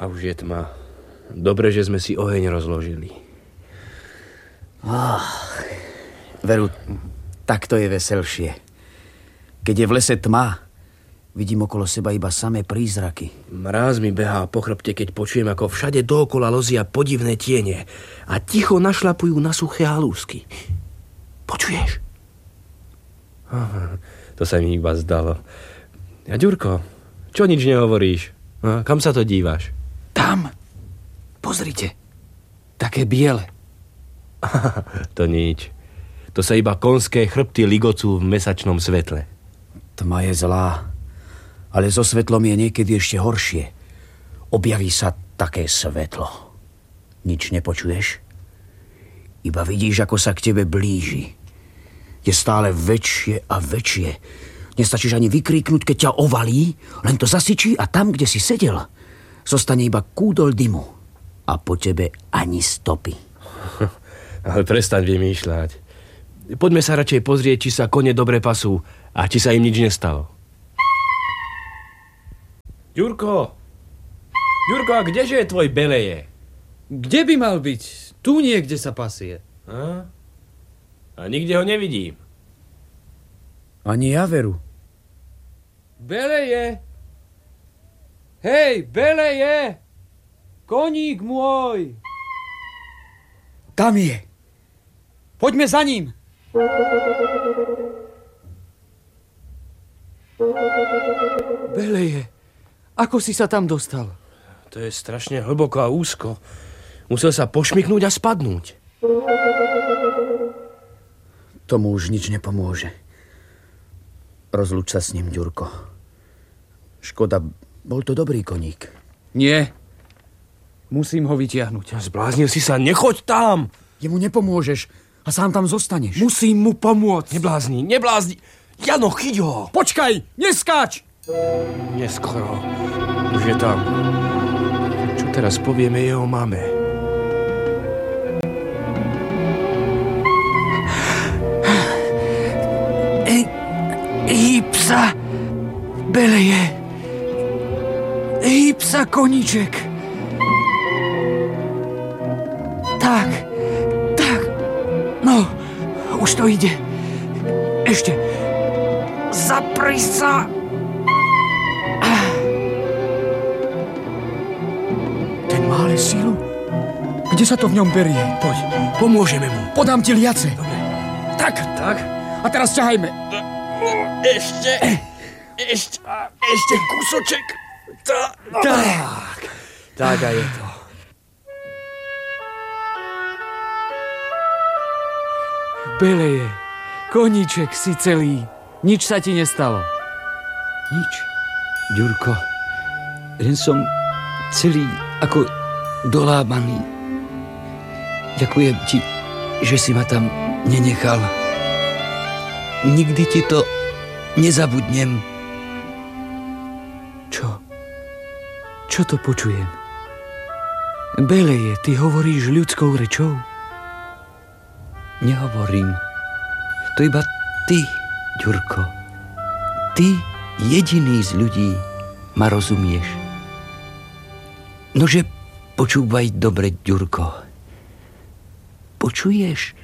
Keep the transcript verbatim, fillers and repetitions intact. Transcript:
A už je tma. Dobre, že sme si oheň rozložili. Oh, veru, takto je veselšie. Keď je v lese tma, vidím okolo seba iba samé prízraky. Mráz mi behá po chrbte, keď počujem, ako všade dookola lozia podivné tiene a ticho našlapujú na suché halúsky. Počuješ? Aha, to sa mi iba zdalo. A Ďurko, čo nič nehovoríš? A kam sa to díváš? Tam. Pozrite. Také biele. To nič. To sa iba konské chrbty ligocú v mesačnom svetle. Tma je zlá, ale so svetlom je niekedy ešte horšie. Objaví sa také svetlo. Nič nepočuješ? Iba vidíš, ako sa k tebe blíži. Je stále väčšie a väčšie. Nestačíš ani vykríknuť, keď ťa ovalí, len to zasyčí a tam, kde si sedel, zostane iba kúdol dymu. A po tebe ani stopy. Ale prestaň vymýšľať. Poďme sa radšej pozrieť, či sa kone dobre pasú a či sa im nič nestalo. Ďurko! Ďurko, a kdeže je tvoj beleje? Kde by mal byť? Tu niekde sa pasie. A? A nikde ho nevidím. Ani ja, veru. Beleje! Hej, beleje! Koník môj! Tam je. Poďme za ním. Beleje, ako si sa tam dostal? To je strašne hlboko a úzko. Musel sa pošmyknúť a spadnúť. Tomu už nič nepomôže. Rozlúč sa s ním, Ďurko. Škoda, bol to dobrý koník. Nie. Musím ho vytiahnuť. Zbláznil si sa, nechoď tam! Jemu nepomôžeš a sám tam zostaneš. Musím mu pomôcť. Neblázni, neblázni. Jano, chyť ho! Počkaj, neskáč! Neskoro. Už je tam. Čo teraz povieme jeho mame? Ej, hýb sa, beleje. Hýb sa, koníček. Tak, tak. No, už to ide. Ešte. Zapri sa. Ten má ale sílu. Kde sa to v ňom berie? Poď, pomôžeme mu. Podám ti liace. Dobre. Tak, Tak? a teraz ťahajme. Ešte. Ešte. Ešte kúsoček. Tak. Tak. Tak a je to. Beleje, koníček, si celý. Nič sa ti nestalo. Nič, Ďurko. Len som celý ako dolámaný. Ďakujem ti, že si ma tam nenechal. Nikdy ti to nezabudnem. Čo? Čo to počujem? Beleje, ty hovoríš ľudskou rečou? Nehovorím. To iba ty, Ďurko. Ty, jediný z ľudí, ma rozumieš. Nože počúvaj dobre, Ďurko. Počuješ,